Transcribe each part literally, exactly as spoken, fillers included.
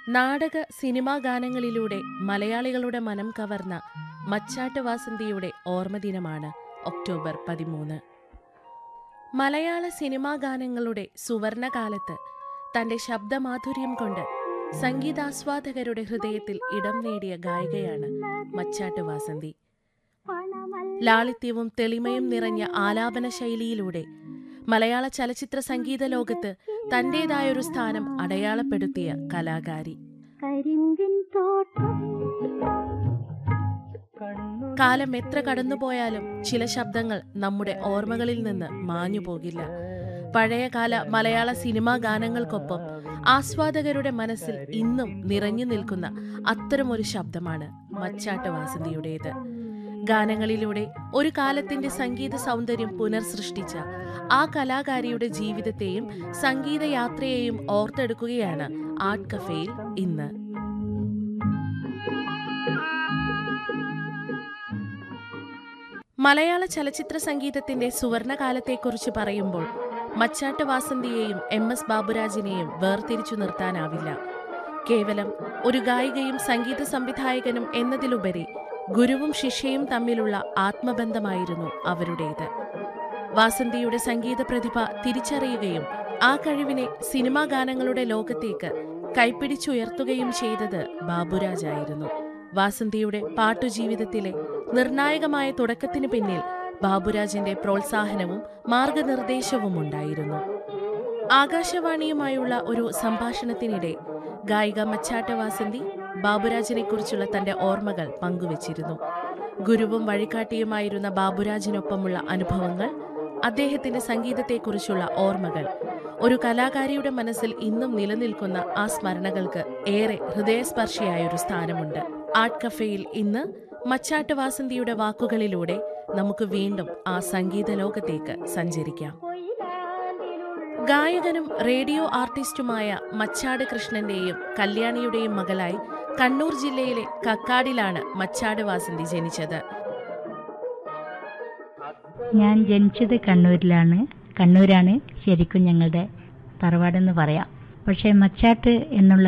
നാടക സിനിമാ ഗാനങ്ങളിലൂടെ മലയാളികളുടെ മനം കവർന്ന മച്ചാട്ട് വാസന്തിയുടെ ഓർമ്മദിനമാണ് ഒക്ടോബർ പതിമൂന്ന്. മലയാള സിനിമാ ഗാനങ്ങളുടെ സുവർണകാലത്ത് തന്റെ ശബ്ദമാധുര്യം കൊണ്ട് സംഗീതാസ്വാദകരുടെ ഹൃദയത്തിൽ ഇടം നേടിയ ഗായികയാണ് മച്ചാട്ട് വാസന്തി. ലാളിത്യവും തെളിമയും നിറഞ്ഞ ആലാപന ശൈലിയിലൂടെ മലയാള ചലച്ചിത്ര സംഗീത ലോകത്ത് തന്റേതായൊരു സ്ഥാനം അടയാളപ്പെടുത്തിയ കലാകാരി. കാലം എത്ര കടന്നുപോയാലും ചില ശബ്ദങ്ങൾ നമ്മുടെ ഓർമ്മകളിൽ നിന്ന് മാഞ്ഞു പോകില്ല. പഴയകാല മലയാള സിനിമാ ഗാനങ്ങൾക്കൊപ്പം ആസ്വാദകരുടെ മനസ്സിൽ ഇന്നും നിറഞ്ഞു നിൽക്കുന്ന അത്തരമൊരു ശബ്ദമാണ് മച്ചാട്ട് വാസന്തിയുടേത്. ഗാനങ്ങളിലൂടെ ഒരു കാലത്തിന്റെ സംഗീത സൗന്ദര്യം പുനർസൃഷ്ടിച്ച ആ കലാകാരിയുടെ ജീവിതത്തെയും സംഗീതയാത്രയെയും ഓർത്തെടുക്കുകയാണ് ആർട്ട് കഫേയിൽ ഇന്ന്. മലയാള ചലച്ചിത്ര സംഗീതത്തിന്റെ സുവർണകാലത്തെക്കുറിച്ച് പറയുമ്പോൾ മച്ചാട്ട് വാസന്തിയെയും എം എസ് ബാബുരാജിനെയും വേർതിരിച്ചു നിർത്താനാവില്ല. കേവലം ഒരു ഗായികയും സംഗീത സംവിധായകനും എന്നതിലുപരി ഗുരുവും ശിഷ്യയും തമ്മിലുള്ള ആത്മബന്ധമായിരുന്നു അവരുടേത്. വാസന്തിയുടെ സംഗീത പ്രതിഭ തിരിച്ചറിയുകയും ആ കഴിവിനെ സിനിമാ ഗാനങ്ങളുടെ ലോകത്തേക്ക് കൈപ്പിടിച്ചുയർത്തുകയും ചെയ്തത് ബാബുരാജായിരുന്നു. വാസന്തിയുടെ പാട്ടുജീവിതത്തിലെ നിർണായകമായ തുടക്കത്തിന് പിന്നിൽ ബാബുരാജിന്റെ പ്രോത്സാഹനവും മാർഗനിർദ്ദേശവും ഉണ്ടായിരുന്നു. ആകാശവാണിയുമായുള്ള ഒരു സംഭാഷണത്തിനിടെ ഗായിക മച്ചാട്ട് വാസന്തി ബാബുരാജിനെ കുറിച്ചുള്ള തന്റെ ഓർമ്മകൾ പങ്കുവച്ചിരുന്നു. ഗുരുവും വഴികാട്ടിയുമായിരുന്ന ബാബുരാജിനൊപ്പമുള്ള അനുഭവങ്ങൾ, അദ്ദേഹത്തിന്റെ സംഗീതത്തെക്കുറിച്ചുള്ള ഓർമ്മകൾ, ഒരു കലാകാരിയുടെ മനസ്സിൽ ഇന്നും നിലനിൽക്കുന്ന ആ സ്മരണകൾക്ക് ഏറെ ഹൃദയസ്പർശിയായൊരു സ്ഥാനമുണ്ട്. ആർട്ട് കഫേയിൽ ഇന്ന് മച്ചാട്ട് വാസന്തിയുടെ വാക്കുകളിലൂടെ നമുക്ക് വീണ്ടും ആ സംഗീത ലോകത്തേക്ക് സഞ്ചരിക്കാം. ഗായകനും റേഡിയോ ആർട്ടിസ്റ്റുമായ മച്ചാട് കൃഷ്ണന്റെയും കല്യാണിയുടെയും മകളായി കണ്ണൂർ ജില്ലയിലെ കക്കാടിലാണ് മച്ചാട് വാസന്തി ജനിച്ചത്. ഞാൻ ജനിച്ചത് കണ്ണൂരിലാണ്. കണ്ണൂരാണ് ശരിക്കും ഞങ്ങളുടെ തറവാടെന്ന് പറയാം. പക്ഷേ മച്ചാട്ട് എന്നുള്ള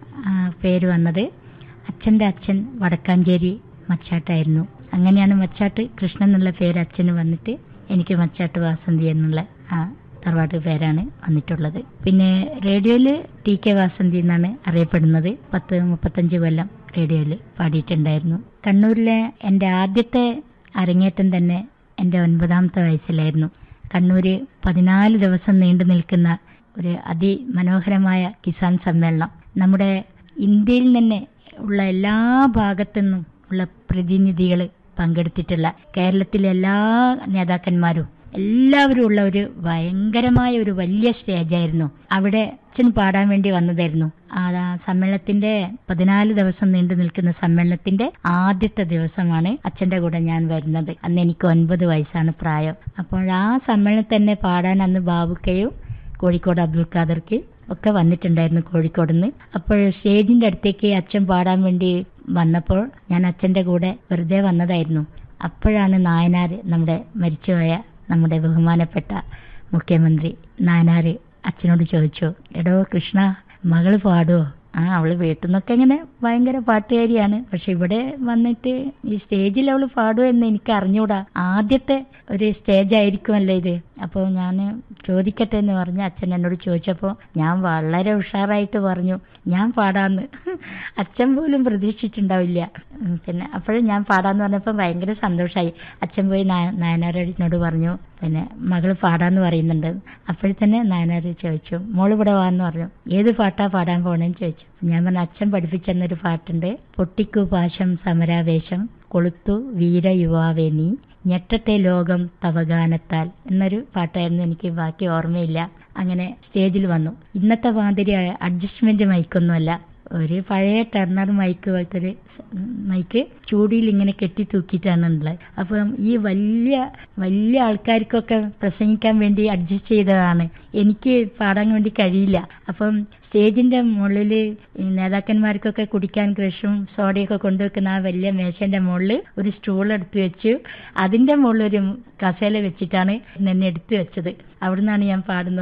പേര് വന്നത് അച്ഛൻ്റെ അച്ഛൻ വടക്കാഞ്ചേരി മച്ചാട്ടായിരുന്നു. അങ്ങനെയാണ് മച്ചാട്ട് കൃഷ്ണൻ എന്നുള്ള പേര് അച്ഛന് വന്നിട്ട് എനിക്ക് മച്ചാട്ട് വാസന്തി എന്നുള്ള ആ തറവാട്ട് പേരാണ് വന്നിട്ടുള്ളത്. പിന്നെ റേഡിയോയിൽ ടി കെ വാസന്തി എന്നാണ് അറിയപ്പെടുന്നത്. പത്ത് മുപ്പത്തഞ്ച് കൊല്ലം റേഡിയോയിൽ പാടിയിട്ടുണ്ടായിരുന്നു. കണ്ണൂരിലെ എൻ്റെ ആദ്യത്തെ അരങ്ങേറ്റം തന്നെ എൻ്റെ ഒൻപതാമത്തെ വയസ്സിലായിരുന്നു. കണ്ണൂര് പതിനാല് ദിവസം നീണ്ടു നിൽക്കുന്ന ഒരു അതിമനോഹരമായ കിസാൻ സമ്മേളനം. നമ്മുടെ ഇന്ത്യയിൽ തന്നെ ഉള്ള എല്ലാ ഭാഗത്തു നിന്നും ഉള്ള പ്രതിനിധികൾ പങ്കെടുത്തിട്ടുള്ള, കേരളത്തിലെ എല്ലാ നേതാക്കന്മാരും എല്ലാവരും ഉള്ള ഒരു ഭയങ്കരമായ ഒരു വലിയ സ്റ്റേജായിരുന്നു. അവിടെ അച്ഛൻ പാടാൻ വേണ്ടി വന്നതായിരുന്നു. ആ സമ്മേളനത്തിന്റെ പതിനാല് ദിവസം നീണ്ടു നിൽക്കുന്ന സമ്മേളനത്തിന്റെ ആദ്യത്തെ ദിവസമാണ് അച്ഛന്റെ കൂടെ ഞാൻ വരുന്നത്. അന്ന് എനിക്ക് ഒൻപത് വയസ്സാണ് പ്രായം. അപ്പോൾ ആ സമ്മേളനം തന്നെ പാടാൻ അന്ന് ബാബുക്കയും കോഴിക്കോട് അബ്ദുൽ ഖാദർക്ക് ഒക്കെ വന്നിട്ടുണ്ടായിരുന്നു കോഴിക്കോട് നിന്ന്. അപ്പോൾ സ്റ്റേജിന്റെ അടുത്തേക്ക് അച്ഛൻ പാടാൻ വേണ്ടി വന്നപ്പോൾ ഞാൻ അച്ഛന്റെ കൂടെ വെറുതെ വന്നതായിരുന്നു. അപ്പോഴാണ് നായനാർ, നമ്മുടെ മരിച്ചുപോയ നമ്മുടെ ബഹുമാനപ്പെട്ട മുഖ്യമന്ത്രി നായനാർ അച്ഛനോട് ചോദിച്ചു, എടോ കൃഷ്ണ, മകള് പാടുവോ? ആ, അവള് വീട്ടിൽ നിന്നൊക്കെ ഇങ്ങനെ ഭയങ്കര പാട്ടുകാരിയാണ്, പക്ഷെ ഇവിടെ വന്നിട്ട് ഈ സ്റ്റേജിൽ അവള് പാടുമോ എന്ന് എനിക്ക് അറിഞ്ഞൂടാ. ആദ്യത്തെ ഒരു സ്റ്റേജ് ആയിരിക്കുമല്ലോ ഇത്. അപ്പോൾ ഞാൻ ചോദിക്കട്ടെ എന്ന് പറഞ്ഞ് അച്ഛൻ എന്നോട് ചോദിച്ചപ്പോൾ ഞാൻ വളരെ ഉഷാറായിട്ട് പറഞ്ഞു, ഞാൻ പാടാന്ന്. അച്ഛൻ പോലും പ്രതീക്ഷിച്ചിട്ടുണ്ടാവില്ല. പിന്നെ അപ്പോഴും ഞാൻ പാടാന്ന് പറഞ്ഞപ്പോൾ ഭയങ്കര സന്തോഷമായി. അച്ഛൻ പോയി നായനാരോട് പറഞ്ഞു, പിന്നെ മകള് പാടാന്ന് പറയുന്നുണ്ട്. അപ്പോഴത്തന്നെ നായനാർ ചോദിച്ചു, മോള് ഇവിടെ വാന്ന് പറഞ്ഞു. ഏത് പാട്ടാ പാടാൻ പോണേന്ന് ചോദിച്ചു. ഞാൻ പറഞ്ഞു, അച്ഛൻ പഠിപ്പിച്ചെന്നൊരു പാട്ടുണ്ട്, പൊട്ടിക്കു പാശം സമരാവേശം കൊളുത്തു വീര യുവാവേ നീ ഞെട്ടത്തെ ലോകം തവഗാനത്താൽ എന്നൊരു പാട്ടായിരുന്നു. എനിക്ക് ബാക്കി ഓർമ്മയില്ല. അങ്ങനെ സ്റ്റേജിൽ വന്നു. ഇന്നത്തെ മാതിരി അഡ്ജസ്റ്റ്മെന്റ് മൈക്കൊന്നുമല്ല, ഒരു പഴയ ടർണർ മൈക്ക് പോലത്തെ ഒരു മൈക്ക് ചൂടിയിൽ ഇങ്ങനെ കെട്ടി തൂക്കിയിട്ടാണുള്ളത്. അപ്പം ഈ വലിയ വലിയ ആൾക്കാർക്കൊക്കെ പ്രസംഗിക്കാൻ വേണ്ടി അഡ്ജസ്റ്റ് ചെയ്തതാണ്. എനിക്ക് പാടാൻ വേണ്ടി കഴിയില്ല. അപ്പം സ്റ്റേജിന്റെ മുകളിൽ നേതാക്കന്മാർക്കൊക്കെ കുടിക്കാൻ ക്രഷും സോഡയൊക്കെ കൊണ്ടുവെക്കുന്ന ആ വലിയ മേശന്റെ മുകളിൽ ഒരു സ്റ്റൂൾ എടുത്തു വെച്ചു. അതിന്റെ മുകളിൽ ഒരു കസേല വെച്ചിട്ടാണ് എന്നെ എടുത്തു വെച്ചത്. അവിടുന്നാണ് ഞാൻ പാടുന്നത്.